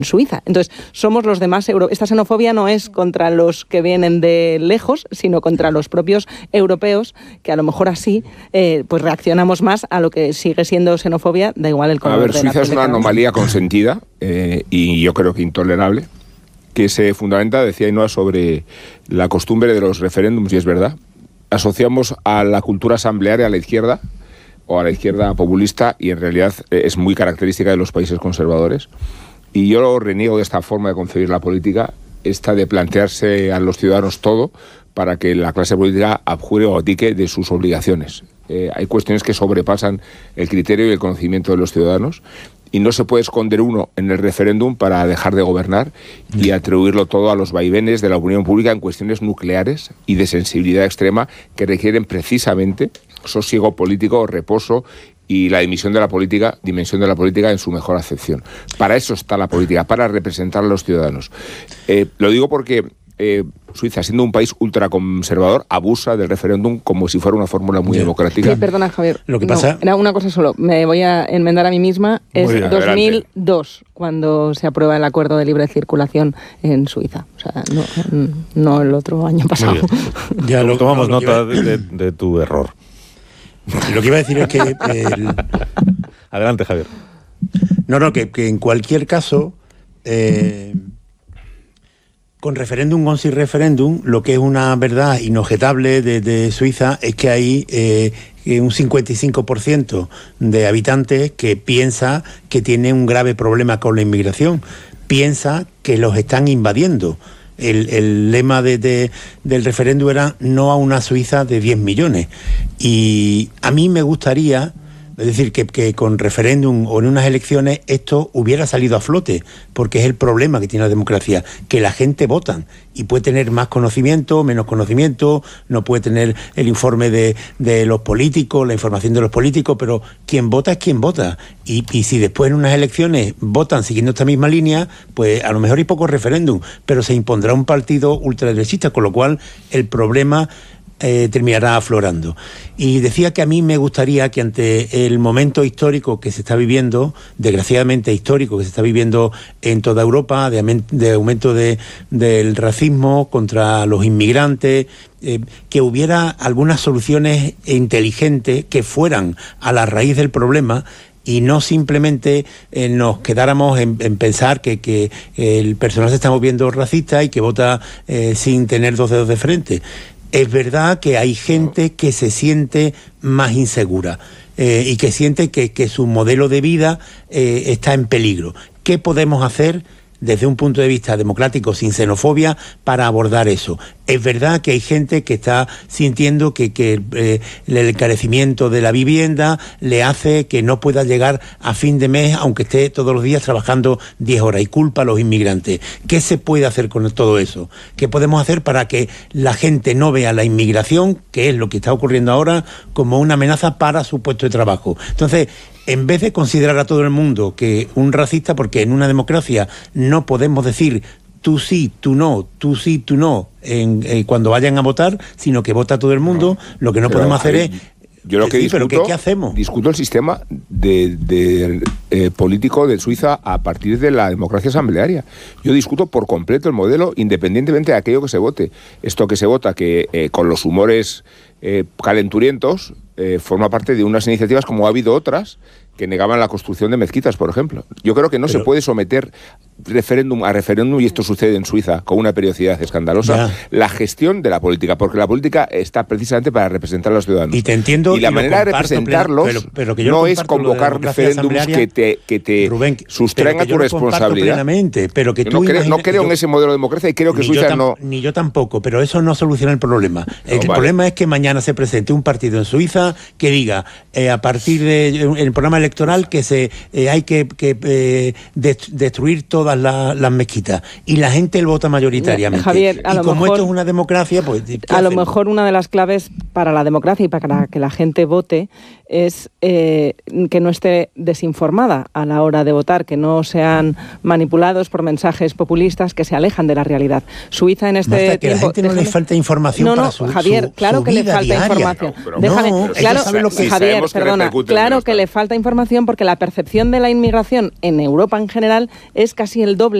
Suiza. Entonces, somos los demás esta xenofobia no es contra los que vienen de lejos, sino contra los propios europeos, que a lo mejor así pues reaccionamos más a lo que sigue siendo xenofobia, da igual el color. A ver, Suiza es una anomalía consentida y yo creo que intolerable, que se fundamenta, decía Ainhoa, sobre la costumbre de los referéndums, y es verdad. Asociamos a la cultura asamblearia a la izquierda, o a la izquierda populista, y en realidad es muy característica de los países conservadores. Y yo reniego de esta forma de concebir la política, esta de plantearse a los ciudadanos todo para que la clase política abjure o abdique de sus obligaciones. Hay cuestiones que sobrepasan el criterio y el conocimiento de los ciudadanos, y no se puede esconder uno en el referéndum para dejar de gobernar y atribuirlo todo a los vaivenes de la opinión pública en cuestiones nucleares y de sensibilidad extrema que requieren precisamente sosiego político, reposo y la dimensión de la política en su mejor acepción. Para eso está la política, para representar a los ciudadanos. Lo digo porque Suiza, siendo un país ultraconservador, abusa del referéndum como si fuera una fórmula muy democrática. Sí, perdona, Javier. Lo que pasa... Era una cosa solo. Me voy a enmendar a mí misma. Es 2002 adelante. Cuando se aprueba el acuerdo de libre circulación en Suiza. O sea, no el otro año pasado. Ya tomamos nota de tu error. Lo que iba a decir es que... Adelante, Javier. Que en cualquier caso... Con referéndum o sin referéndum, lo que es una verdad inobjetable de Suiza es que hay un 55% de habitantes que piensa que tiene un grave problema con la inmigración, piensa que los están invadiendo. El lema del referéndum era no a una Suiza de 10 millones. Y a mí me gustaría... Es decir, que con referéndum o en unas elecciones esto hubiera salido a flote, porque es el problema que tiene la democracia, que la gente vota y puede tener más conocimiento, menos conocimiento, no puede tener el informe de los políticos, la información de los políticos, pero quien vota es quien vota. Y si después en unas elecciones votan siguiendo esta misma línea, pues a lo mejor hay poco referéndum, pero se impondrá un partido ultraderechista, con lo cual el problema... terminará aflorando. Y decía que a mí me gustaría que ante el momento histórico que se está viviendo, desgraciadamente histórico, que se está viviendo en toda Europa, de aumento del racismo contra los inmigrantes, que hubiera algunas soluciones inteligentes que fueran a la raíz del problema, y no simplemente nos quedáramos en pensar que el personal se está moviendo racista y que vota sin tener dos dedos de frente. Es verdad que hay gente que se siente más insegura y que siente que su modelo de vida está en peligro. ¿Qué podemos hacer desde un punto de vista democrático, sin xenofobia, para abordar eso? Es verdad que hay gente que está sintiendo que el encarecimiento de la vivienda le hace que no pueda llegar a fin de mes, aunque esté todos los días trabajando 10 horas, y culpa a los inmigrantes. ¿Qué se puede hacer con todo eso? ¿Qué podemos hacer para que la gente no vea la inmigración, que es lo que está ocurriendo ahora, como una amenaza para su puesto de trabajo? Entonces, en vez de considerar a todo el mundo que un racista, porque en una democracia no podemos decir tú sí, tú no, tú sí, tú no, cuando vayan a votar, sino que vota todo el mundo, lo que no podemos hacer es... Yo lo que discuto, ¿pero qué hacemos? Discuto el sistema político de Suiza a partir de la democracia asamblearia. Yo discuto por completo el modelo, independientemente de aquello que se vote. Esto que se vota, que con los humores calenturientos, forma parte de unas iniciativas, como ha habido otras, que negaban la construcción de mezquitas, por ejemplo. Yo creo que no se puede someter referéndum a referéndum, y esto sucede en Suiza con una periodicidad escandalosa, la gestión de la política, porque la política está precisamente para representar a los ciudadanos. Y te entiendo. Y la manera de representarlos pero que yo no es convocar referéndums que te sustraen a tu responsabilidad. Pero que tú no creo en ese modelo de democracia, y creo que Suiza no... Ni yo tampoco, pero eso no soluciona el problema. El problema es que mañana se presente un partido en Suiza que diga, a partir del programa electoral, que hay que destruir todas las mezquitas, y la gente vota mayoritariamente. Javier, y como esto es una democracia, pues... A lo mejor una de las claves para la democracia y para que la gente vote es que no esté desinformada a la hora de votar, que no sean manipulados por mensajes populistas que se alejan de la realidad. Suiza en este Marta, que tiempo... a la gente no le falta información para su Javier, claro su que le vida falta diaria. información. No, pero Déjame, no, claro, sabe lo que- Javier, sabemos que perdona, repercute en claro menos que le tal. falta información porque la percepción de la inmigración en Europa en general es casi el doble